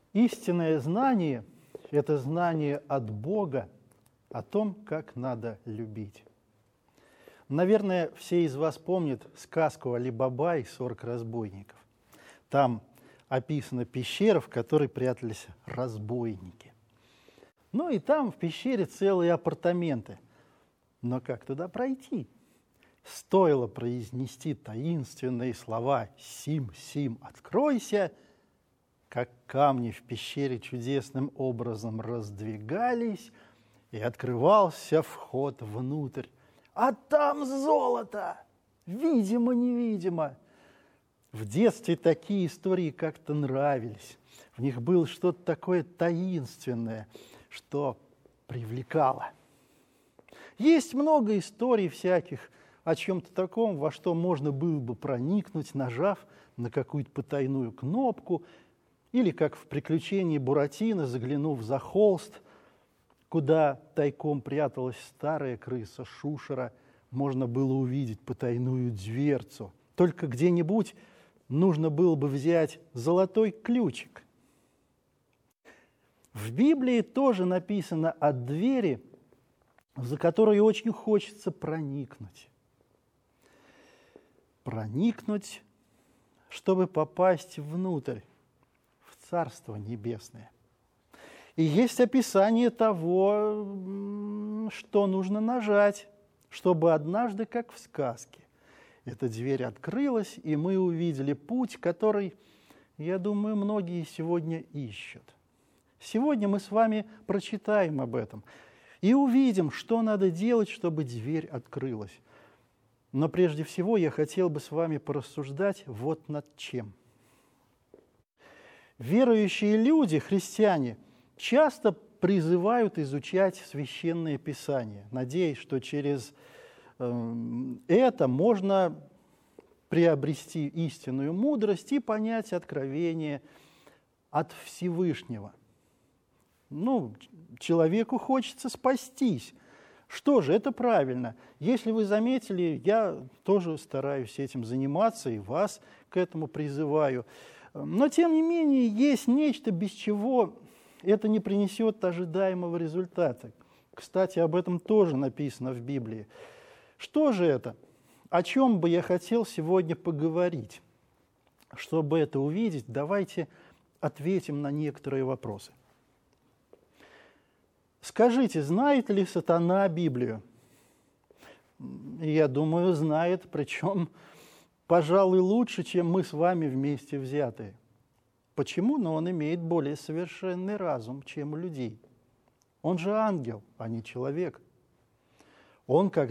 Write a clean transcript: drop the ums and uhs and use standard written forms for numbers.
Истинное знание – это знание от Бога о том, как надо любить. Наверное, все из вас помнят сказку Али-Баба и 40 разбойников. Там описана пещера, в которой прятались разбойники. Ну и там в пещере целые апартаменты. Но как туда пройти? Стоило произнести таинственные слова «Сим-Сим, откройся», как камни в пещере чудесным образом раздвигались, и открывался вход внутрь. А там золото! Видимо-невидимо. В детстве такие истории как-то нравились. В них было что-то такое таинственное, что привлекало. Есть много историй всяких о чем-то таком, во что можно было бы проникнуть, нажав на какую-то потайную кнопку, или, как в «Приключении Буратино», заглянув за холст, куда тайком пряталась старая крыса Шушера, можно было увидеть потайную дверцу. Только где-нибудь нужно было бы взять золотой ключик. В Библии тоже написано о двери, за которой очень хочется проникнуть. Проникнуть, чтобы попасть внутрь, в Царство Небесное. И есть описание того, что нужно нажать, чтобы однажды, как в сказке, эта дверь открылась, и мы увидели путь, который, я думаю, многие сегодня ищут. Сегодня мы с вами прочитаем об этом и увидим, что надо делать, чтобы дверь открылась. Но прежде всего я хотел бы с вами порассуждать вот над чем. Верующие люди, христиане, часто призывают изучать Священное Писание, надеясь, что через это можно приобрести истинную мудрость и понять откровение от Всевышнего. Человеку хочется спастись. Что же, это правильно. Если вы заметили, я тоже стараюсь этим заниматься и вас к этому призываю. Но, тем не менее, есть нечто, без чего это не принесет ожидаемого результата. Кстати, об этом тоже написано в Библии. Что же это? О чем бы я хотел сегодня поговорить? Чтобы это увидеть, давайте ответим на некоторые вопросы. Скажите, знает ли сатана Библию? Я думаю, знает, причем, пожалуй, лучше, чем мы с вами вместе взятые. Почему? Но он имеет более совершенный разум, чем у людей. Он же ангел, а не человек. Он, как